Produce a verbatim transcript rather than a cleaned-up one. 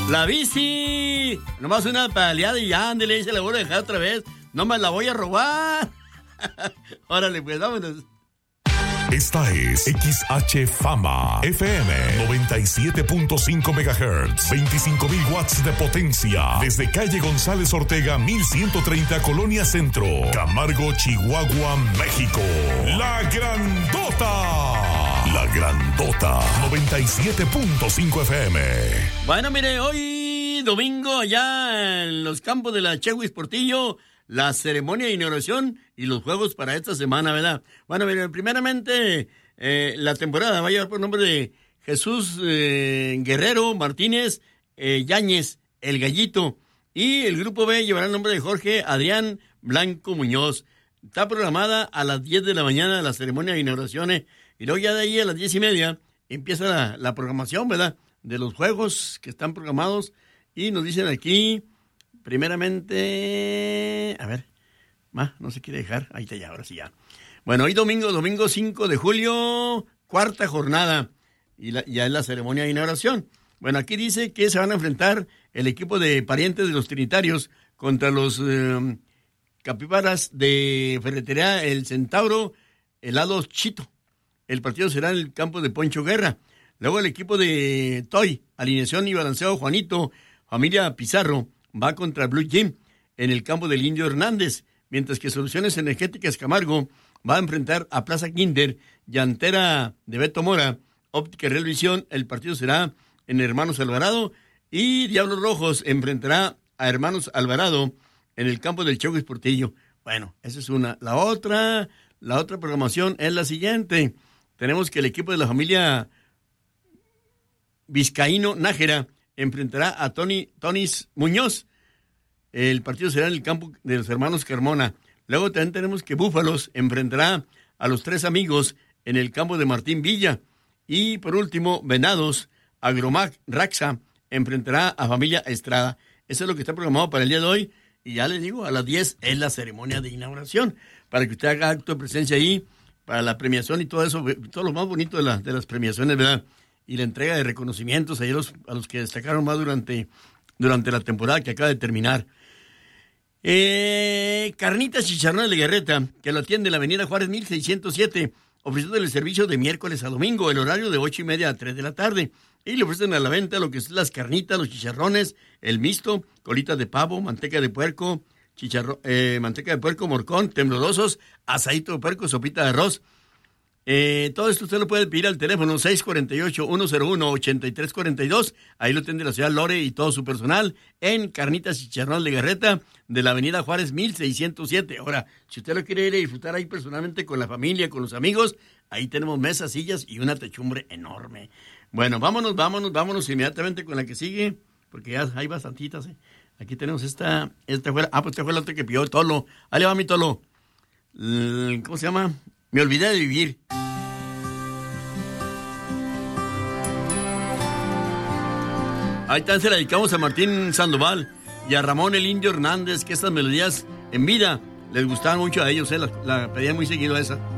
La bici. Nomás una paleada y ya, ándale, se la voy a dejar otra vez. No me la voy a robar. Órale, pues, vámonos. Esta es X H Fama F M noventa y siete punto cinco megahertz, veinticinco mil watts de potencia, desde calle González Ortega mil ciento treinta, Colonia Centro, Camargo, Chihuahua, México. La Grandota. La Grandota noventa y siete punto cinco F M. Bueno, mire, hoy domingo allá en los campos de la Chehuis Portillo, la ceremonia de inauguración y los juegos para esta semana, ¿verdad? Bueno, miren, primeramente, eh, la temporada va a llevar por nombre de Jesús eh, Guerrero Martínez eh, Yáñez, el Gallito. Y el grupo B llevará el nombre de Jorge Adrián Blanco Muñoz. Está programada a las diez de la mañana la ceremonia de inauguraciones. Y luego ya de ahí a las diez y media empieza la, la programación, ¿verdad? De los juegos que están programados. Y nos dicen aquí... Primeramente, a ver, ma, no se quiere dejar, ahí está ya, ahora sí ya. Bueno, hoy domingo, domingo cinco de julio, cuarta jornada, y la, ya es la ceremonia de inauguración. Bueno, aquí dice que se van a enfrentar el equipo de Parientes de los Trinitarios contra los eh, Capibaras de Ferretería El Centauro, Helados Chito. El partido será en el campo de Poncho Guerra. Luego el equipo de Toy, Alineación y Balanceo Juanito, familia Pizarro, va contra Blue Gym en el campo del Indio Hernández, mientras que Soluciones Energéticas Camargo va a enfrentar a Plaza Kinder, Llantera de Beto Mora, Óptica Real Visión. El partido será en Hermanos Alvarado, y Diablos Rojos enfrentará a Hermanos Alvarado en el campo del Chehuis Portillo. Bueno, esa es una. La otra, la otra programación es la siguiente. Tenemos que el equipo de la familia Vizcaíno Nájera enfrentará a Tony Tonis Muñoz. El partido será en el campo de los hermanos Carmona. Luego también tenemos que Búfalos enfrentará a los Tres Amigos en el campo de Martín Villa. Y por último, Venados, Agromac Raxa enfrentará a Familia Estrada. Eso es lo que está programado para el día de hoy. Y ya les digo, a las diez es la ceremonia de inauguración, para que usted haga acto de presencia ahí, para la premiación y todo eso, todo lo más bonito de, la, de las premiaciones, ¿verdad? Y la entrega de reconocimientos a los, a los que destacaron más durante, durante la temporada que acaba de terminar. Eh, Carnitas Chicharrones de Guerreta, que lo atiende en la avenida Juárez mil seiscientos siete, ofreciendo el servicio de miércoles a domingo, el horario de ocho y media a tres de la tarde. Y le ofrecen a la venta lo que es las carnitas, los chicharrones, el mixto, colitas de pavo, manteca de puerco, chicharro, eh, manteca de puerco, morcón, temblorosos, asadito de puerco, sopita de arroz. Eh, todo esto usted lo puede pedir al teléfono seis cuatro ocho, uno cero uno, ocho tres cuatro dos. Ahí lo tiene la señora Lore y todo su personal en Carnitas y Chicharrón de Guerreta de la avenida Juárez mil seiscientos siete. Ahora, si usted lo quiere ir a disfrutar ahí personalmente con la familia, con los amigos, ahí tenemos mesas, sillas y una techumbre enorme. Bueno, vámonos, vámonos, vámonos inmediatamente con la que sigue, porque ya hay bastantitas. ¿eh? Aquí tenemos esta, esta fue, ah, pues esta fue la otra que pidió Tolo. Ahí le va mi Tolo. ¿Cómo se llama? Me olvidé de vivir. Ahí también se la dedicamos a Martín Sandoval y a Ramón el Indio Hernández, que estas melodías en vida les gustaban mucho a ellos, eh, la, la pedían muy seguido a esa.